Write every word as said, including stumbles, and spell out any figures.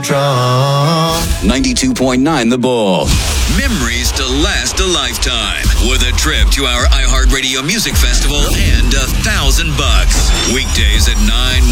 ninety-two point nine The Bull. Memories to last a lifetime with a trip to our iHeartRadio Music Festival and a thousand bucks. Weekdays at nine,